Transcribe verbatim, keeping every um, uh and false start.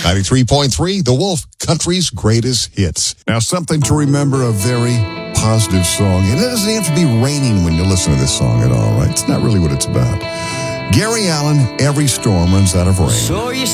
ninety-three point three, The Wolf, country's greatest hits. Now, something to remember, a very positive song. And it doesn't have to be raining when you listen to this song at all, right? It's not really what it's about. Gary Allan, Every Storm Runs Out of Rain. So you